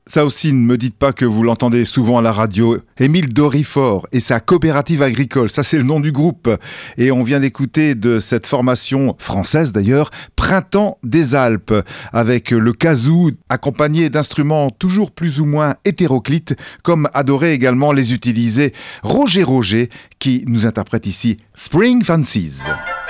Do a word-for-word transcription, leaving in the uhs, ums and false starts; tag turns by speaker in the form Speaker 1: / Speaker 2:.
Speaker 1: Ça aussi, ne me dites pas que vous l'entendez souvent à la radio. Émile Dorifort et sa coopérative agricole, ça c'est le nom du groupe. Et on vient d'écouter de cette formation française d'ailleurs, Printemps des Alpes, avec le kazoo accompagné d'instruments toujours plus ou moins hétéroclites, comme adorait également les utiliser Roger Roger, qui nous interprète ici Spring Fancies.